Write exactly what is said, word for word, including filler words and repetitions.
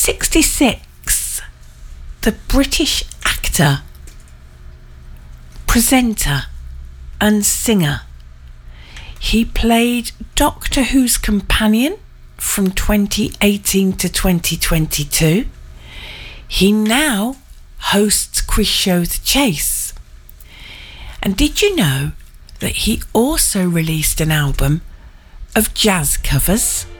sixty-six, the British actor, presenter and singer. He played Doctor Who's companion from twenty eighteen to twenty twenty-two. He now hosts quiz show The Chase. And did you know that he also released an album of jazz covers?